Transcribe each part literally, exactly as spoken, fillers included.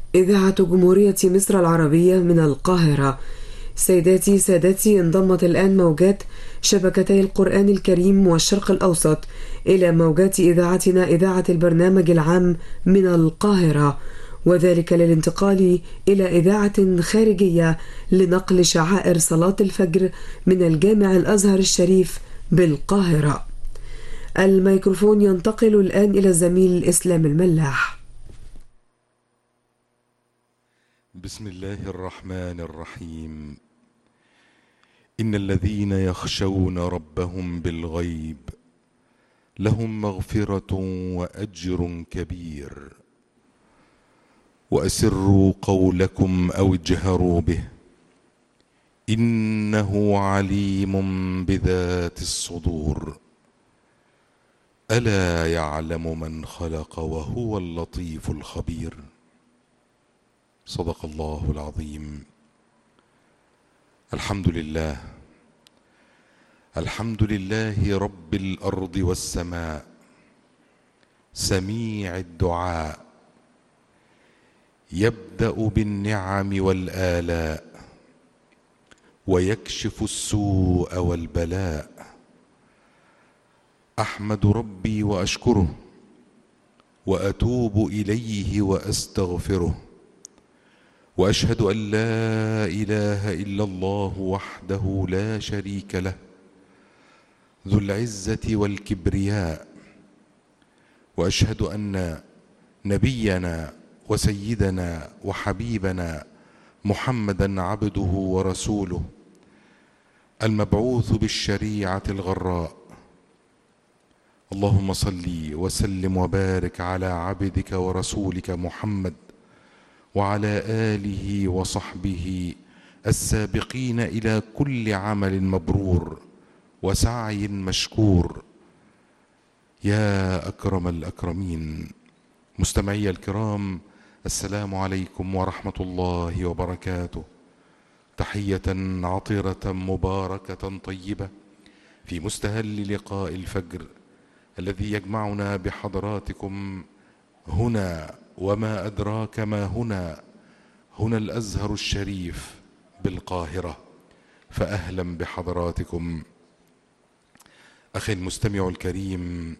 إذاعة جمهورية مصر العربية من القاهرة. سيداتي سادتي، انضمت الآن موجات شبكتي القرآن الكريم والشرق الأوسط إلى موجات إذاعتنا إذاعة البرنامج العام من القاهرة، وذلك للانتقال إلى إذاعة خارجية لنقل شعائر صلاة الفجر من الجامع الأزهر الشريف بالقاهرة. الميكروفون ينتقل الآن إلى الزميل الإسلام الملاح. بسم الله الرحمن الرحيم. إن الذين يخشون ربهم بالغيب لهم مغفرة وأجر كبير. وأسروا قولكم أو اجهروا به إنه عليم بذات الصدور. ألا يعلم من خلق وهو اللطيف الخبير. صدق الله العظيم. الحمد لله الحمد لله رب الأرض والسماء، سميع الدعاء، يبدأ بالنعم والآلاء ويكشف السوء والبلاء. أحمد ربي وأشكره وأتوب إليه وأستغفره، وأشهد أن لا إله إلا الله وحده لا شريك له ذو العزة والكبرياء. وأشهد أن نبينا وسيدنا وحبيبنا محمدا عبده ورسوله، المبعوث بالشريعة الغراء. اللهم صل وسلم وبارك على عبدك ورسولك محمد وعلى آله وصحبه السابقين إلى كل عمل مبرور وسعي مشكور. يا أكرم الأكرمين. مستمعي الكرام، السلام عليكم ورحمة الله وبركاته. تحية عطرة مباركة طيبة في مستهل لقاء الفجر الذي يجمعنا بحضراتكم هنا، وما أدراك ما هنا، هنا الأزهر الشريف بالقاهرة. فأهلا بحضراتكم. أخي المستمع الكريم،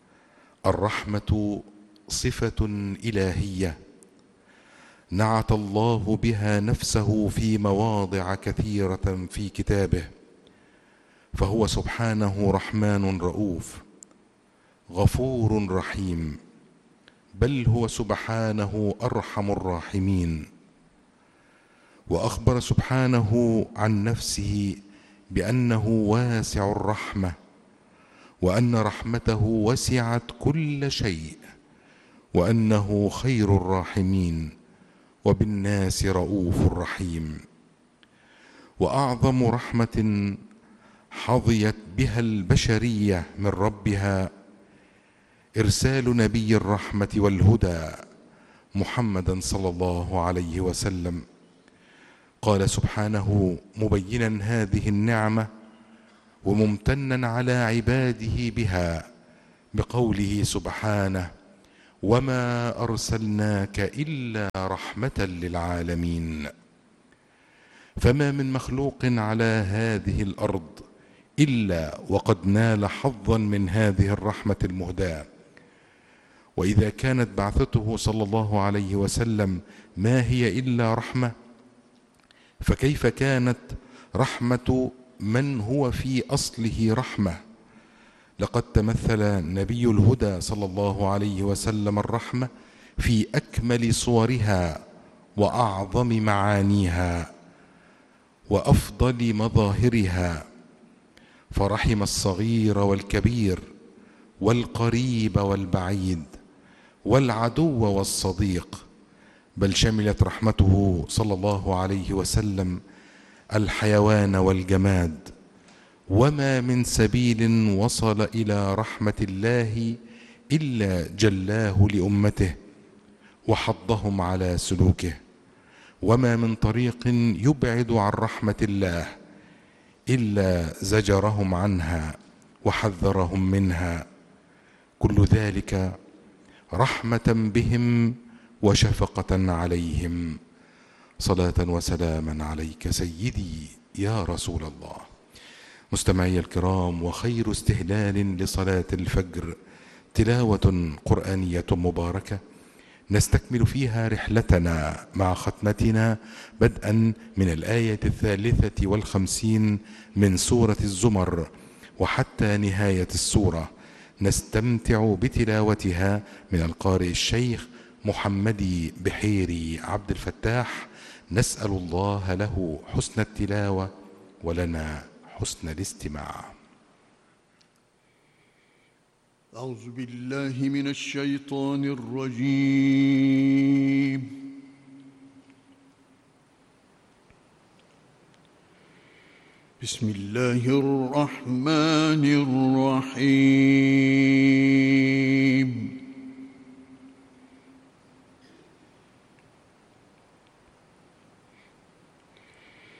الرحمة صفة إلهية نعت الله بها نفسه في مواضع كثيرة في كتابه، فهو سبحانه رحمن رؤوف غفور رحيم، بل هو سبحانه أرحم الراحمين. وأخبر سبحانه عن نفسه بأنه واسع الرحمة، وأن رحمته وسعت كل شيء، وأنه خير الراحمين، وبالناس رؤوف رحيم. وأعظم رحمة حظيت بها البشرية من ربها إرسال نبي الرحمة والهدى محمدا صلى الله عليه وسلم. قال سبحانه مبينا هذه النعمة وممتنا على عباده بها بقوله سبحانه: وما أرسلناك إلا رحمة للعالمين. فما من مخلوق على هذه الأرض إلا وقد نال حظا من هذه الرحمة المهداة. وإذا كانت بعثته صلى الله عليه وسلم ما هي إلا رحمة، فكيف كانت رحمة من هو في أصله رحمة؟ لقد تمثل نبي الهدى صلى الله عليه وسلم الرحمة في أكمل صورها وأعظم معانيها وأفضل مظاهرها، فرحم الصغير والكبير والقريب والبعيد والعدو والصديق، بل شملت رحمته صلى الله عليه وسلم الحيوان والجماد. وما من سبيل وصل إلى رحمة الله إلا جلاه لأمته وحضهم على سلوكه، وما من طريق يبعد عن رحمة الله إلا زجرهم عنها وحذرهم منها. كل ذلك رحمة بهم وشفقة عليهم. صلاة وسلاما عليك سيدي يا رسول الله. مستمعي الكرام، وخير استهلال لصلاة الفجر تلاوة قرآنية مباركة نستكمل فيها رحلتنا مع ختمتنا بدءا من الآية الثالثة والخمسين من سورة الزمر وحتى نهاية السورة، نستمتع بتلاوتها من القارئ الشيخ محمدي بحيري عبد الفتاح. نسأل الله له حسن التلاوة ولنا حسن الاستماع. أعوذ بالله من الشيطان الرجيم. بسم الله الرحمن الرحيم.